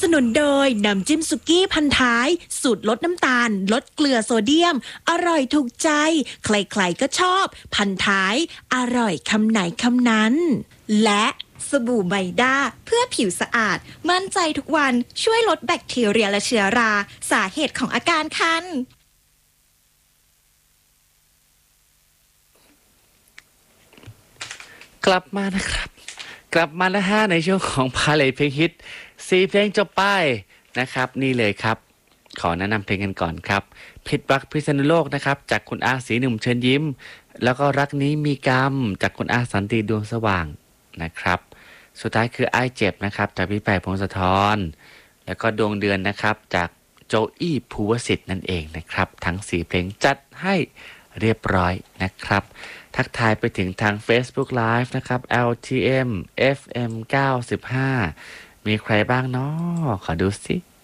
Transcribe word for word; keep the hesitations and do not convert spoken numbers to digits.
นุนโดยน้ำจิ้มสุกี้พันท้ายสูตรลดน้ำตาลลดเกลือโซเดียมอร่อยถูกใจใครๆก็ชอบพันท้ายอร่อยคำไหนคำนั้นและสบู่ไมด้าเพื่อผิวสะอาดมั่นใจทุกวันช่วยลดแบคทีเรียและเชื้อราสาเหตุของอาการคันกลับมานะครับกลับมาแล้วฮะในช่วงของพาเลทเพลงฮิตสี่เพลงจบไปนะครับนี่เลยครับขอแนะนำเพลงกันก่อนครับผิดรักพิษณุโลกนะครับจากคุณอาศรีหนุ่มเชิญยิ้มแล้วก็รักนี้มีกรรมจากคุณอาสันติดวงสว่างนะครับสุดท้ายคืออ้ายเจ็บนะครับจากพี่แปรพงศธรแล้วก็ดวงเดือนนะครับจากโจอี้ภูวสิทธิ์นั่นเองนะครับทั้งสี่เพลงจัดให้เรียบร้อยนะครับทักทายไปถึงทาง Facebook Live นะครับ แอล ที เอ็ม เอฟ เอ็ม เก้าสิบห้า มีใครบ้างเนาะขอดูสิ